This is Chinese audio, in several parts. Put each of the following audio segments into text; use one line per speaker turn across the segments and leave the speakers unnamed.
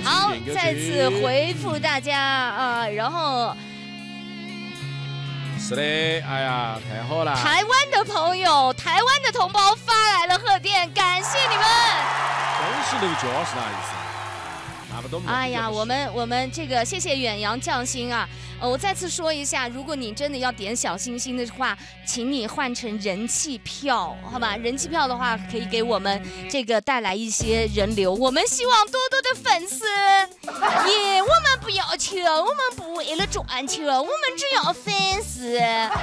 好，再次回复大家啊，然后
是的，哎呀，太好了！
台湾的朋友、台湾的同胞发来了贺电，感谢你们。
恭喜刘娟是哪意思？那不懂。
哎呀，我们这个谢谢远洋匠心啊！我再次说一下，如果你真的要点小星星的话，请你换成人气票，好吧？人气票的话，可以给我们这个带来一些人流。我们希望多多的粉丝，我们不要钱，我们不为了赚钱，我们只要粉丝。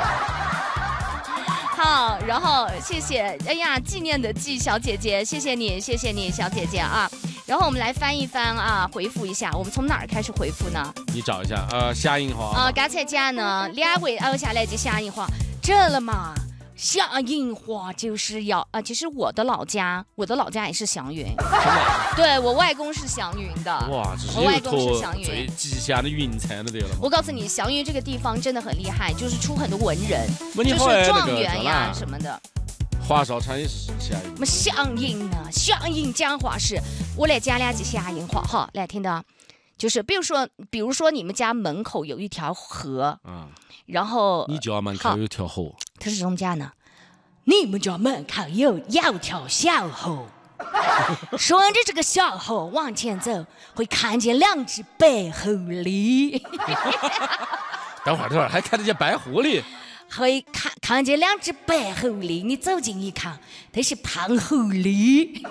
好，然后谢谢，哎呀，纪念的纪小姐姐，谢谢你，谢谢你，小姐姐啊。然后我们来翻一翻啊，回复一下，我们从哪儿开始回复呢？
你找一下，夏银花
啊，刚才讲呢，2位熬下来就夏银花，这了嘛？夏银花就是要啊，其实我的老家也是祥云，对我外公是祥云的。
哇，这是
我外公是祥云
最吉祥的云彩都对了。
我告诉你，祥云这个地方真的很厉害，就是出很多文人，
就是
状元呀什么的。
华少昌也是夏银。
我们祥云呢，祥云讲话是，我来讲2句夏银话哈，来听到，就是比如说你们家门口有一条河，然后
你家门口有条河，
他是怎么讲呢？你们家门口有条小河，顺着这个小河往前走，会看见2只白狐狸。
等会儿还看得见白狐狸。
会看见2只白狐狸，你走近一看，它是胖狐狸。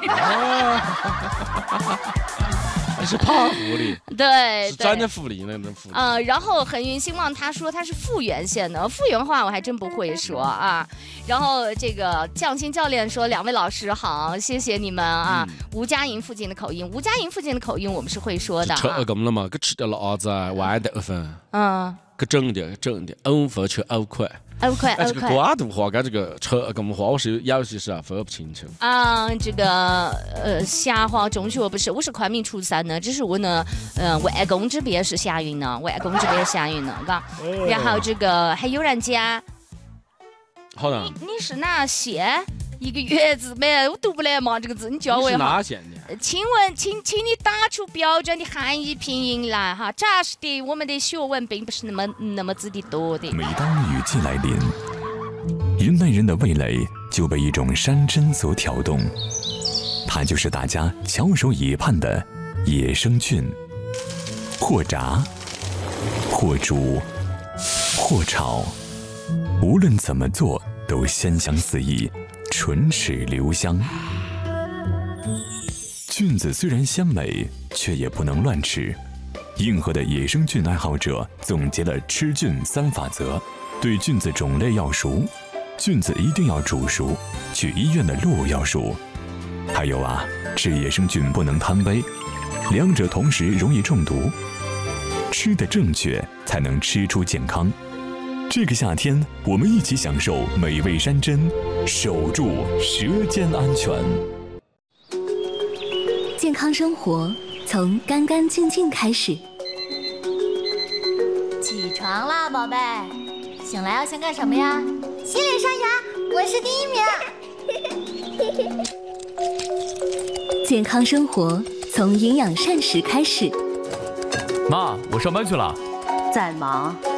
是胖狐狸，
对，
是专的狐狸那种狐狸。
然后恒云兴旺他说他是富源县的，富源话我还真不会说啊。然后这个匠心教练说2位老师好，谢谢你们啊。吴家营附近的口音我们是会说的。
吃咁了嘛，佢吃掉蚵仔、豌豆粉，佢整的，5分钱5块。
5块。
这个瓜渡话跟这个吃咁话，我是有些时候分不清楚。
这个霞华中学不是，我是昆明出生的，只是我呢，外公这边是霞云的，嘎。然后这个还有人家，
好的。
你是哪县？一个月字没，我读不来嘛这个字，你教我一下。
你是哪县的？
请问，请你打出标准的汉语拼音来哈。扎实的，我们的学问并不是那么子的多的。
每当雨季来临，云南人的味蕾就被一种山珍所挑动，它就是大家翘首以盼的野生菌，或炸，或煮，或炒，无论怎么做都鲜香四溢，唇齿留香。菌子虽然鲜美，却也不能乱吃。硬核的野生菌爱好者总结了吃菌3法则：对菌子种类要熟，菌子一定要煮熟，去医院的路要熟。还有啊，吃野生菌不能贪杯，2者同时容易中毒。吃得正确，才能吃出健康。这个夏天，我们一起享受美味山珍，守住舌尖安全。
健康生活从干干净净开始。
起床啦，宝贝！醒来要先干什么呀？洗脸刷牙，我是第1名。
健康生活从营养膳食开始。
妈，我上班去了。
在忙。